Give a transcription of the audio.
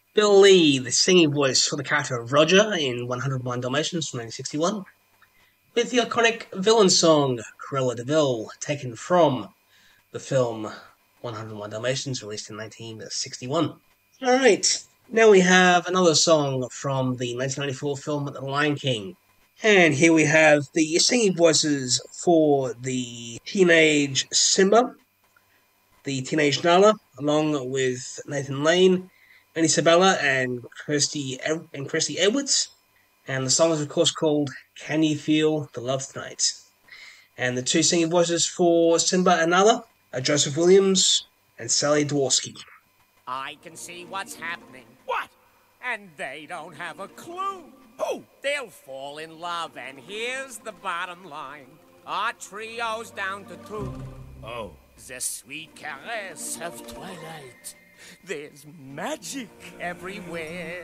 Bill Lee, the singing voice for the character of Roger in 101 Dalmatians from 1961, with the iconic villain song Cruella de Vil, taken from the film 101 Dalmatians, released in 1961. Alright, now we have another song from the 1994 film The Lion King. And here we have the singing voices for the teenage Simba, the teenage Nala, along with Nathan Lane, and Isabella, and Kirsty Edwards. And the song is, of course, called Can You Feel the Love Tonight? And the two singing voices for Simba and Nala are Joseph Williams and Sally Dworsky. I can see what's happening. What? And they don't have a clue. Who? They'll fall in love, and here's the bottom line. Our trio's down to two. Oh. The sweet caress of twilight. There's magic everywhere.